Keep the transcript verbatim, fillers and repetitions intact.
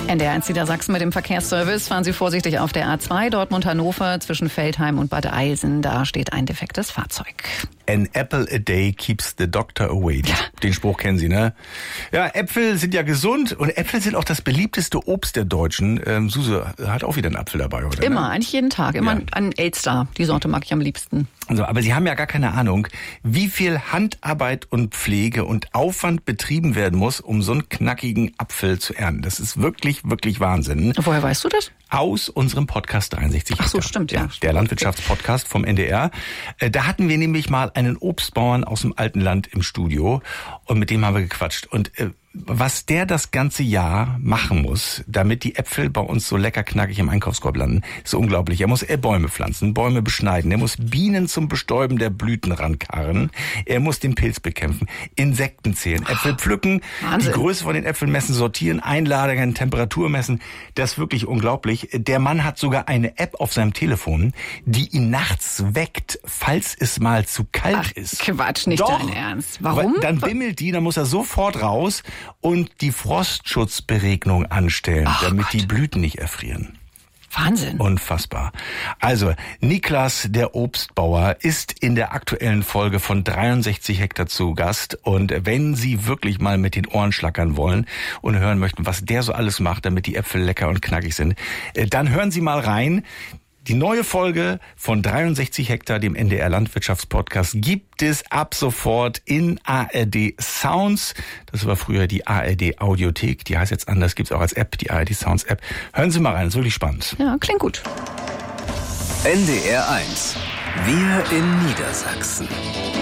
N D R eins Niedersachsen mit dem Verkehrsservice. Fahren Sie vorsichtig auf der A zwei, Dortmund-Hannover, zwischen Veltheim und Bad Eilsen. Da steht ein defektes Fahrzeug. An apple a day keeps the doctor away. Ja. Den Spruch kennen Sie, ne? Ja, Äpfel sind ja gesund und Äpfel sind auch das beliebteste Obst der Deutschen. Ähm, Suse hat auch wieder einen Apfel dabei, oder? Immer, ne? eigentlich jeden Tag. Immer ja. ein Elster. Die Sorte mag ich am liebsten. Also, aber Sie haben ja gar keine Ahnung, wie viel Handarbeit und Pflege und Aufwand betrieben werden muss, um so einen knackigen Apfel zu ernten. Das ist wirklich, wirklich Wahnsinn. Woher weißt du das? Aus unserem Podcast dreiundsechzig Hektar. Ach so, stimmt, ja. Der Landwirtschaftspodcast vom N D R. Da hatten wir nämlich mal einen Obstbauern aus dem alten Land im Studio und mit dem haben wir gequatscht. Und was der das ganze Jahr machen muss, damit die Äpfel bei uns so lecker knackig im Einkaufskorb landen, ist so unglaublich. Er muss Bäume pflanzen, Bäume beschneiden, er muss Bienen zum Bestäuben der Blüten rankarren, er muss den Pilz bekämpfen, Insekten zählen, Äpfel pflücken, Wahnsinn. Die Größe von den Äpfeln messen, sortieren, einlagern, Temperatur messen. Das ist wirklich unglaublich. Der Mann hat sogar eine App auf seinem Telefon, die ihn nachts weckt, falls es mal zu kalt Ach, ist. Quatsch, nicht Doch, dein Ernst. Warum? Dann bimmelt die, dann muss er sofort raus und die Frostschutzberegnung anstellen, Ach, damit Gott. die Blüten nicht erfrieren. Wahnsinn. Unfassbar. Also, Niklas, der Obstbauer, ist in der aktuellen Folge von dreiundsechzig Hektar zu Gast. Und wenn Sie wirklich mal mit den Ohren schlackern wollen und hören möchten, was der so alles macht, damit die Äpfel lecker und knackig sind, dann hören Sie mal rein. Die neue Folge von dreiundsechzig Hektar, dem N D R Landwirtschaftspodcast, gibt es ab sofort in A R D Sounds. Das war früher die A R D Audiothek. Die heißt jetzt anders, gibt's auch als App, die A R D Sounds App. Hören Sie mal rein, ist wirklich spannend. Ja, klingt gut. N D R eins. Wir in Niedersachsen.